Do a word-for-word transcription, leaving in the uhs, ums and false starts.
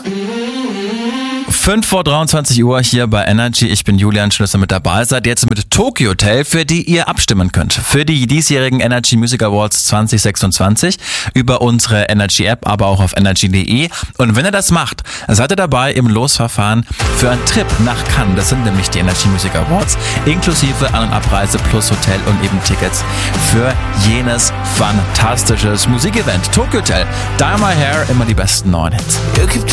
fünf vor dreiundzwanzig Uhr hier bei Energy. Ich bin Julian, schön, dass ihr mit dabei seid. Jetzt mit Tokyo Hotel, für die ihr abstimmen könnt. Für die diesjährigen Energy Music Awards zwanzig sechsundzwanzig über unsere Energy App, aber auch auf energy punkt de. Und wenn ihr das macht, seid ihr dabei im Losverfahren für einen Trip nach Cannes. Das sind nämlich die Energy Music Awards, inklusive An- und Abreise plus Hotel und eben Tickets für jenes fantastisches Musikevent. Tokyo Hotel, Dye My Hair, immer die besten neuen Hits.